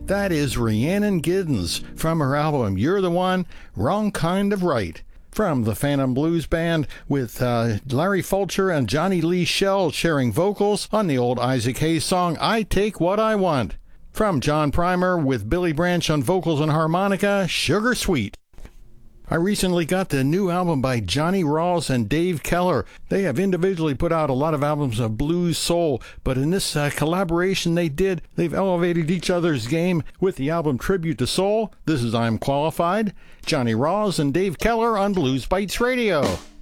That is Rhiannon Giddens from her album You're the One, Wrong Kind of Right. From the Phantom Blues Band with Larry Fulcher and Johnny Lee Shell sharing vocals on the old Isaac Hayes song I Take What I Want. From John Primer with Billy Branch on vocals and harmonica, Sugar Sweet. I recently got the new album by Johnny Rawls and Dave Keller. They have individually put out a lot of albums of blues soul, but in this collaboration they've elevated each other's game with the album Tribute to Soul. This is I'm Qualified, Johnny Rawls and Dave Keller on Blues Bites Radio.